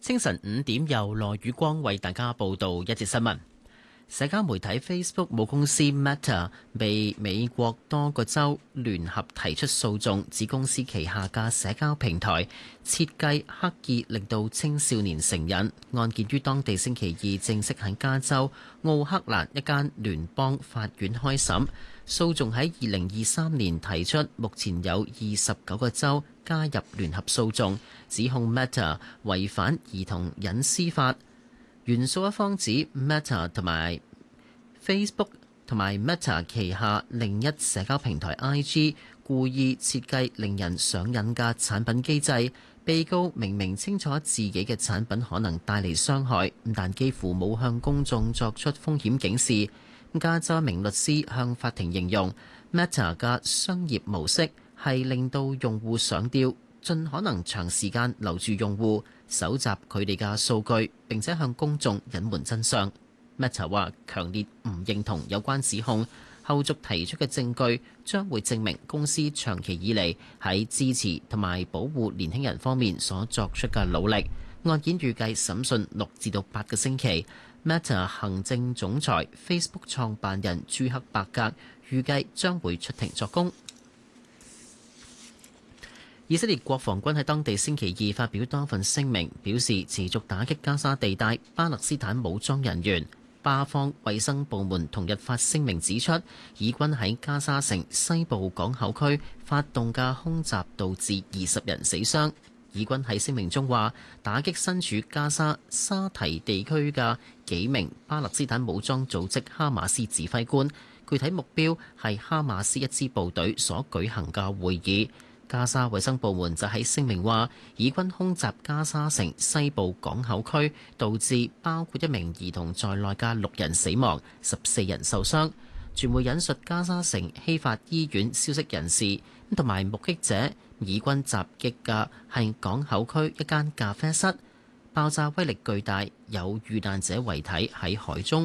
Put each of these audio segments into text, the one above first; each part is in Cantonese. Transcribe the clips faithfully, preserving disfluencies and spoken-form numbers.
清晨五點由羅宇光為大家報道一節新聞。社交媒體 Facebook 母公司 Meta 被美國多個州聯合提出訴訟，指公司旗下嘅社交平台設計刻意令到青少年成癮。案件於當地星期二正式喺加州奧克蘭一間聯邦法院開審。訴訟喺二零二三年提出，目前有二十九個州加入聯合訴訟，指控 Meta 違反兒童隱私法。原訴一方指 Meta 同埋 Facebook 同埋 Meta 旗下另一社交平台 I G 故意設計令人上癮嘅產品機制。被告明明清楚自己嘅產品可能帶嚟傷害，但幾乎冇向公眾作出風險警示。加州一名律師向法庭形容 Meta 嘅商業模式係令到用戶上釣，盡可能長時間留住用戶，搜集佢哋嘅數據，並且向公眾隱瞞真相。Meta 話強烈唔認同有關指控，後續提出嘅證據將會證明公司長期以嚟喺支持同埋保護年輕人方面所作出嘅努力。案件預計審訊六至到八個星期。Meta 行政總裁 Facebook 創辦人朱克伯格預計將會出庭作供。以色列國防軍喺當地星期二發表多份聲明，表示持續打擊加沙地帶巴勒斯坦武裝人員。巴方衛生部門同日發聲明指出，以軍喺加沙城西部港口區發動嘅空襲導致二十人死傷。以軍喺聲明中話，打擊身處加沙沙提地區嘅幾名巴勒斯坦武裝組織哈馬斯指揮官，具體目標係哈馬斯一支部隊所舉行嘅會議。加沙衛生部門就喺聲明話，以軍空襲加沙城西部港口區，導致包括一名兒童在內嘅六人死亡，十四人受傷。傳媒引述加沙城希法醫院消息人士同埋目擊者，以軍襲擊嘅係港口區一間咖啡室，爆炸威力巨大，有遇難者遺體喺海中。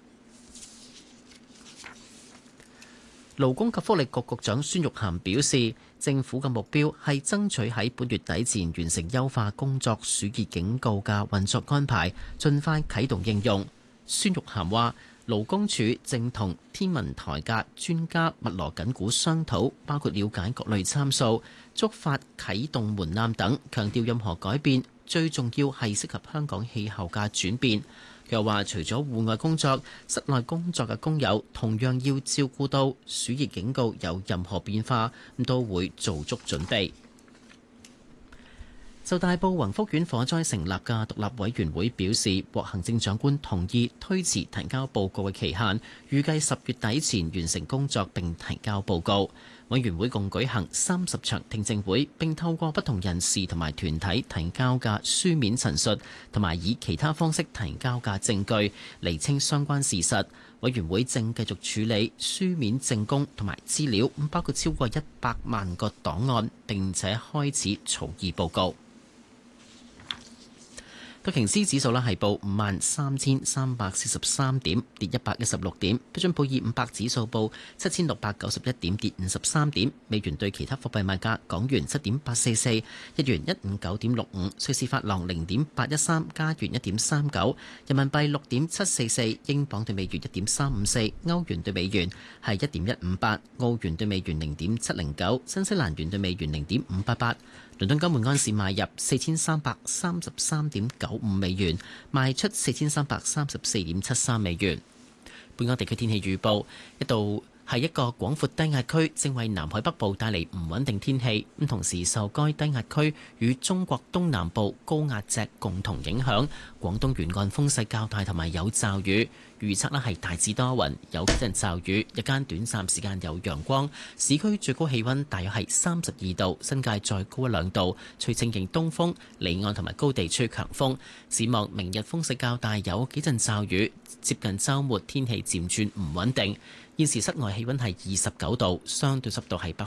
勞工及福利局局長孫玉菡表示，政府嘅目標係爭取喺本月底前完成優化工作暑熱警告嘅運作安排，盡快啟動應用。孫玉菡話，勞工處正同天文台嘅專家密鑼緊鼓商討，包括了解各類參數、觸發啟動門檻等，強調任何改變最重要係適合香港氣候嘅轉變。又話，除咗戶外工作，室內工作嘅工友同樣要照顧到暑熱警告有任何變化，都會做足準備。就大埔宏福苑火災成立嘅獨立委員會表示，獲行政長官同意推遲提交報告嘅期限，預計十月底前完成工作並提交報告。委員會共舉行三十場聽證會，並透過不同人士同埋團體提交嘅書面陳述，同埋以其他方式提交嘅證據，釐清相關事實。委員會正繼續處理書面證供同埋資料，包括超過一百萬個檔案，並且開始草擬報告。道瓊斯指數咧係報五萬三千三百四十三點，跌一百一十六點。標準普爾五百指數報七千六百九十一點，跌五十三點。美元對其他貨幣賣價：港元七點八四四，日元一五九點六五，瑞士法郎零點八一三，加元一點三九，人民幣六點七四四，英鎊對美元一點三五四，歐元對美元係一點一五八，澳元對美元零點七零九，新西蘭元對美元零點五八八。倫敦金每安士買入四千三百三十三點九五美元，賣出四千三百三十四點七三美元。本港地區天氣預報，一度係一個廣闊低壓區正為南海北部帶嚟唔穩定天氣，咁同時受該低壓區與中國東南部高壓脊共同影響，廣東沿岸風勢較大同埋有驟雨。預測呢係大致多雲，有幾陣驟雨，日間短暫時間有陽光。市區最高氣溫大約係三十二度，新界再高一兩度。吹清勁東風，離岸同埋高地吹強風。展望明日風勢較大，有幾陣驟雨。接近週末天氣漸轉唔穩定。現時室外氣溫係二十九度，相對濕度係百